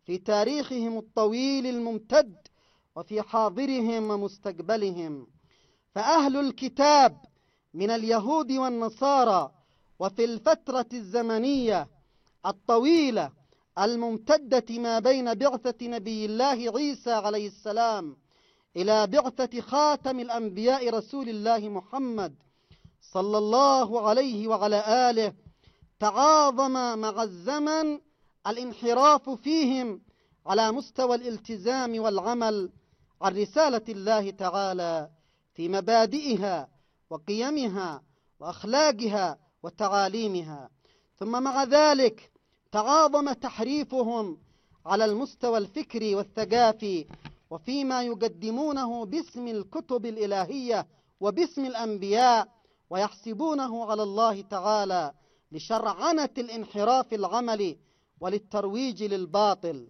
في تاريخهم الطويل الممتد وفي حاضرهم ومستقبلهم. فأهل الكتاب من اليهود والنصارى وفي الفترة الزمنية الطويلة الممتدة ما بين بعثة نبي الله عيسى عليه السلام إلى بعثة خاتم الأنبياء رسول الله محمد صلى الله عليه وعلى آله، تعاظم مع الزمن الانحراف فيهم على مستوى الالتزام والعمل عن رسالة الله تعالى في مبادئها وقيمها وأخلاقها وتعاليمها. ثم مع ذلك تعاظم تحريفهم على المستوى الفكري والثقافي وفيما يقدمونه باسم الكتب الإلهية وباسم الأنبياء، ويحسبونه على الله تعالى لشرعنة الانحراف العملي وللترويج للباطل.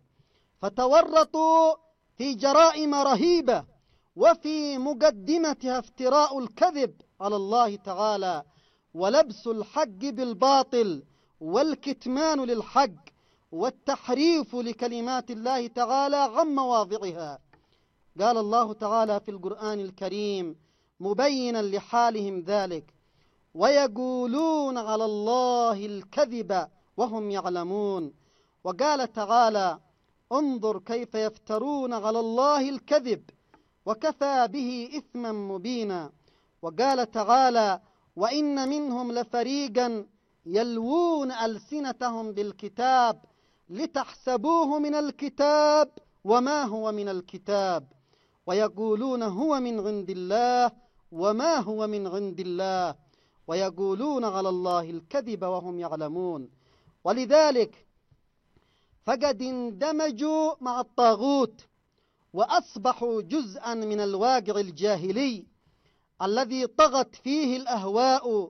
فتورطوا في جرائم رهيبة وفي مقدمتها افتراء الكذب على الله تعالى ولبس الحق بالباطل والكتمان للحق والتحريف لكلمات الله تعالى عن مواضعها. قال الله تعالى في القرآن الكريم مبينا لحالهم ذلك: ويقولون على الله الكذب وهم يعلمون. وقال تعالى: انظر كيف يفترون على الله الكذب وكفى به إثما مبينا. وقال تعالى: وإن منهم لفريقا يلوون ألسنتهم بالكتاب لتحسبوه من الكتاب وما هو من الكتاب ويقولون هو من عند الله وما هو من عند الله ويقولون على الله الكذب وهم يعلمون. ولذلك فقد اندمجوا مع الطاغوت وأصبحوا جزءا من الواقع الجاهلي الذي طغت فيه الأهواء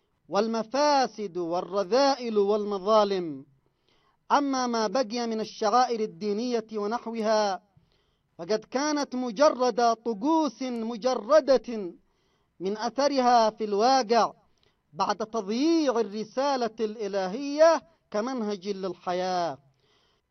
والمفاسد والرذائل والمظالم. أما ما بقي من الشعائر الدينية ونحوها فقد كانت مجرد طقوس مجردة من أثرها في الواقع بعد تضييع الرسالة الإلهية كمنهج للحياة.